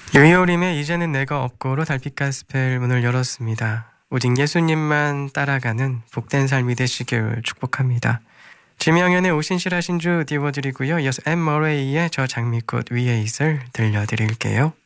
유이오림의 이제는 내가 없고로 달빛 가스펠 문을 열었습니다. 오직 예수님만 따라가는 복된 삶이 되시길 축복합니다. 지명현의 오신실하신 주 띄워드리고요. 이어서 엠 머레이의 저 장미꽃 위에 있을 들려드릴게요.